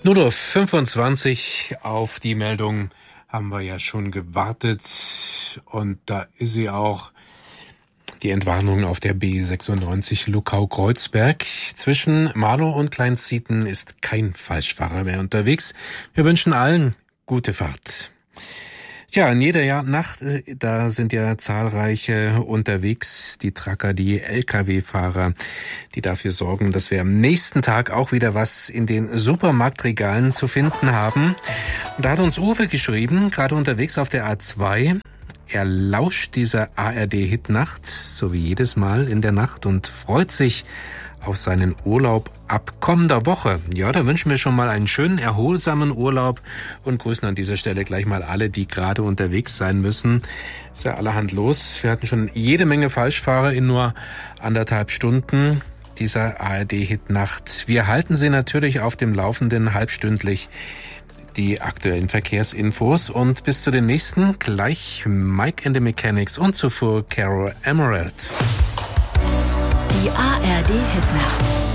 0:25 Uhr, auf die Meldung haben wir ja schon gewartet und da ist sie auch. Die Entwarnung auf der B96 Luckau-Kreuzberg. Zwischen Marlow und Kleinzieten ist kein Falschfahrer mehr unterwegs. Wir wünschen allen gute Fahrt. Tja, in jeder Nacht, da sind ja zahlreiche unterwegs, die Trucker, die Lkw-Fahrer, die dafür sorgen, dass wir am nächsten Tag auch wieder was in den Supermarktregalen zu finden haben. Und da hat uns Uwe geschrieben, gerade unterwegs auf der A2, er lauscht dieser ARD-Hit-Nacht, so wie jedes Mal in der Nacht, und freut sich auf seinen Urlaub ab kommender Woche. Ja, da wünschen wir schon mal einen schönen, erholsamen Urlaub und grüßen an dieser Stelle gleich mal alle, die gerade unterwegs sein müssen. Ist ja allerhand los. Wir hatten schon jede Menge Falschfahrer in nur 1,5 Stunden dieser ARD-Hit-Nacht. Wir halten Sie natürlich auf dem Laufenden halbstündlich, die aktuellen Verkehrsinfos, und bis zu den nächsten gleich Mike and the Mechanics und zuvor Carol Emerald. Die ARD-Hitnacht.